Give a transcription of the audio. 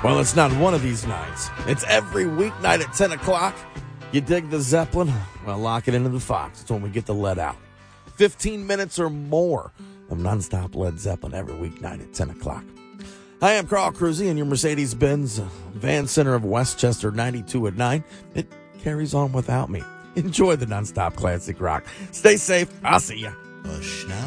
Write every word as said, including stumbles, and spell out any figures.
Well, it's not one of these nights. It's every weeknight at ten o'clock. You dig the Zeppelin? Well, lock it into the Fox. It's when we get the let out. fifteen minutes or more of nonstop Led Zeppelin every weeknight at ten o'clock. Hi, I'm Carl Cruzy in your Mercedes-Benz Van Center of Westchester ninety-two at nine. It carries on without me. Enjoy the nonstop classic rock. Stay safe. I'll see ya.